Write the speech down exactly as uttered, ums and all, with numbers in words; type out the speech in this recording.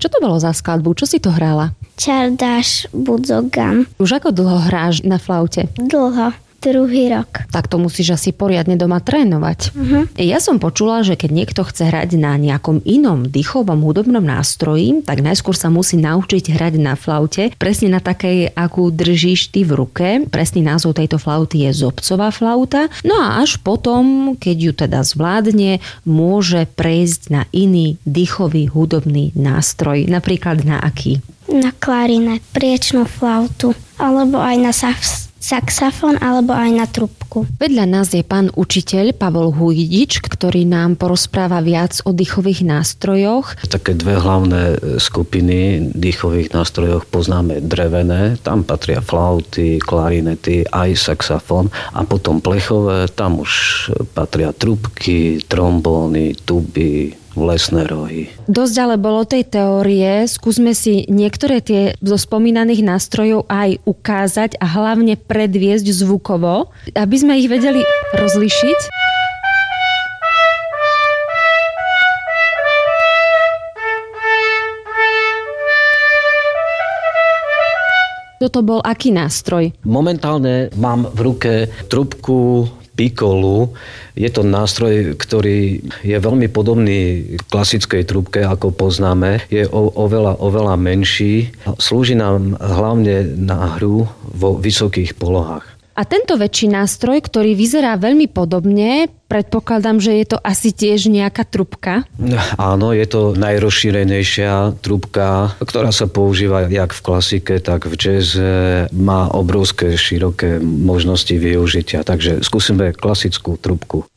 Čo to bolo za skladbu? Čo si to hrála? Čardáš Budzogan. Už ako dlho hráš na flaute? Dlho. Druhý rok. Tak to musíš asi poriadne doma trénovať. Uh-huh. Ja som počula, že keď niekto chce hrať na nejakom inom dýchovom hudobnom nástroji, tak najskôr sa musí naučiť hrať na flaute, presne na takej, akú držíš ty v ruke. Presný názov tejto flauty je zobcová flauta. No a až potom, keď ju teda zvládne, môže prejsť na iný dýchový hudobný nástroj. Napríklad na aký? Na klarinet, priečnú flautu, alebo aj na sax. saxofón alebo aj na trúbku. Vedľa nás je pán učiteľ Pavol Hujdič, ktorý nám porozpráva viac o dýchových nástrojoch. Také dve hlavné skupiny dýchových nástrojov poznáme drevené, tam patria flauty, klarinety, aj saxofón a potom plechové, tam už patria trúbky, trombóny, tuby, lesné rohy. Dosť ale bolo tej teórie, skúsme si niektoré tie zo spomínaných nástrojov aj ukázať a hlavne predviesť zvukovo, aby sme ich vedeli rozlišiť. Toto bol aký nástroj? Momentálne mám v ruke trúbku pikolu. Je to nástroj, ktorý je veľmi podobný klasickej trúbke, ako poznáme. Je o, oveľa, oveľa menší. Slúži nám hlavne na hru vo vysokých polohách. A tento väčší nástroj, ktorý vyzerá veľmi podobne, predpokladám, že je to asi tiež nejaká trúbka? Áno, je to najrozšírenejšia trúbka, ktorá sa používa jak v klasike, tak v jazze. Má obrovské, široké možnosti využitia. Takže skúsime klasickú trúbku.